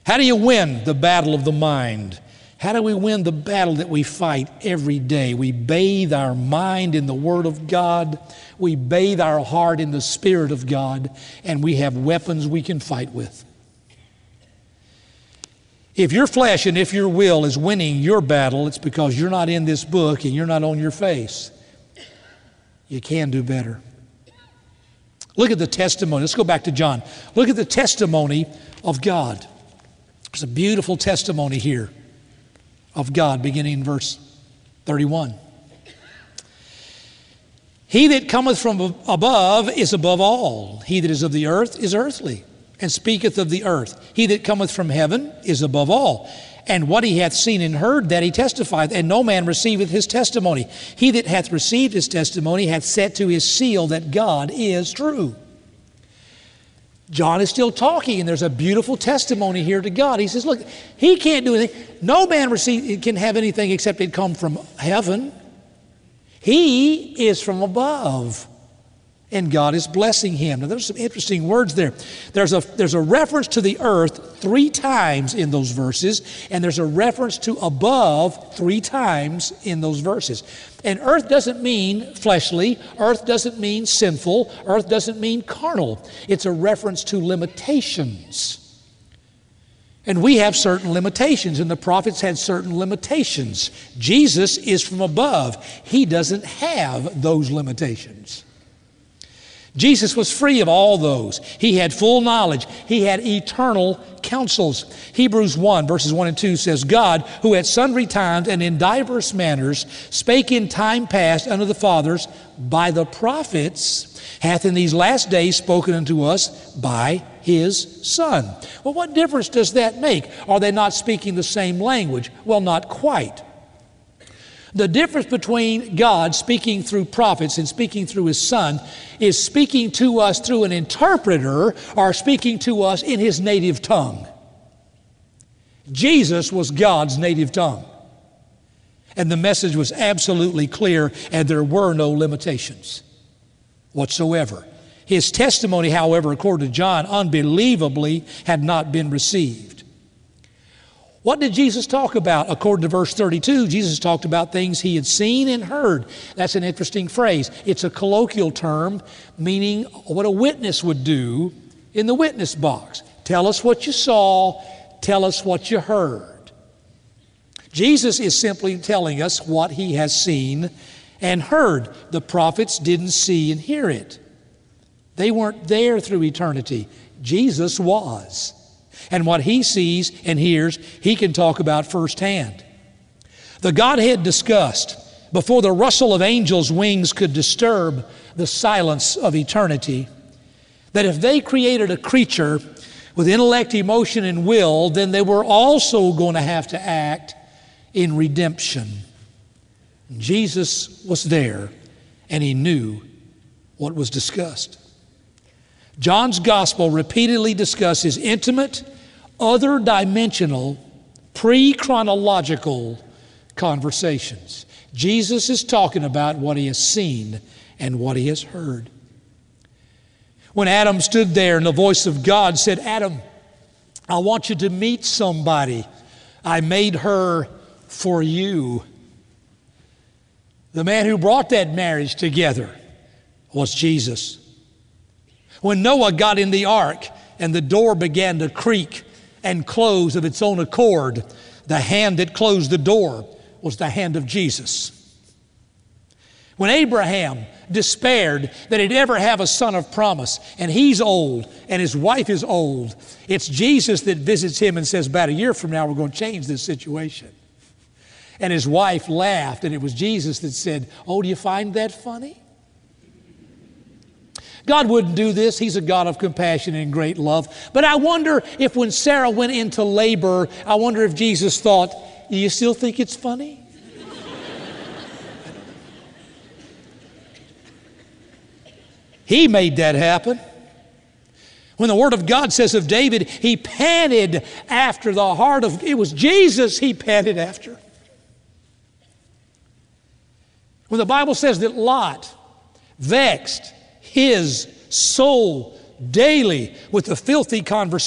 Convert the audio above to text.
How do you win the battle of the mind? How do we win the battle that we fight every day? We bathe our mind in the Word of God. We bathe our heart in the Spirit of God, and we have weapons we can fight with. If your flesh and if your will is winning your battle, it's because you're not in this book and you're not on your face. You can do better. Look at the testimony. Let's go back to John. Look at the testimony of God. There's a beautiful testimony here of God, beginning in verse 31. He that cometh from above is above all. He that is of the earth is earthly, and speaketh of the earth. He that cometh from heaven is above all. And what he hath seen and heard, that he testifieth, and no man receiveth his testimony. He that hath received his testimony hath set to his seal that God is true. John is still talking, and there's a beautiful testimony here to God. He says, look, he can't do anything. No man can have anything except it come from heaven. He is from above, and God is blessing him. Now, there's some interesting words there. There's a reference to the earth 3 times in those verses, and there's a reference to above 3 times in those verses. And earth doesn't mean fleshly. Earth doesn't mean sinful. Earth doesn't mean carnal. It's a reference to limitations. And we have certain limitations, and the prophets had certain limitations. Jesus is from above. He doesn't have those limitations. Jesus was free of all those. He had full knowledge. He had eternal counsels. Hebrews 1, verses 1 and 2 says, God, who at sundry times and in diverse manners spake in time past unto the fathers by the prophets, hath in these last days spoken unto us by his Son. Well, what difference does that make? Are they not speaking the same language? Well, not quite. The difference between God speaking through prophets and speaking through his Son is speaking to us through an interpreter or speaking to us in his native tongue. Jesus was God's native tongue. And the message was absolutely clear, and there were no limitations whatsoever. His testimony, however, according to John, unbelievably had not been received. What did Jesus talk about? According to verse 32, Jesus talked about things he had seen and heard. That's an interesting phrase. It's a colloquial term meaning what a witness would do in the witness box. Tell us what you saw. Tell us what you heard. Jesus is simply telling us what he has seen and heard. The prophets didn't see and hear it. They weren't there through eternity. Jesus was. And what he sees and hears, he can talk about firsthand. The Godhead discussed before the rustle of angels' wings could disturb the silence of eternity, that if they created a creature with intellect, emotion, and will, then they were also going to have to act in redemption. Jesus was there, and he knew what was discussed. John's gospel repeatedly discusses intimate, other-dimensional, pre-chronological conversations. Jesus is talking about what he has seen and what he has heard. When Adam stood there and the voice of God said, Adam, I want you to meet somebody. I made her for you. The man who brought that marriage together was Jesus. When Noah got in the ark and the door began to creak and close of its own accord, the hand that closed the door was the hand of Jesus. When Abraham despaired that he'd ever have a son of promise, and he's old and his wife is old, it's Jesus that visits him and says, about a year from now, we're going to change this situation. And his wife laughed, and it was Jesus that said, oh, do you find that funny? God wouldn't do this. He's a God of compassion and great love. But I wonder if when Sarah went into labor, I wonder if Jesus thought, do you still think it's funny? He made that happen. When the Word of God says of David, he panted after the heart of, it was Jesus he panted after. When the Bible says that Lot vexed his soul daily with the filthy conversation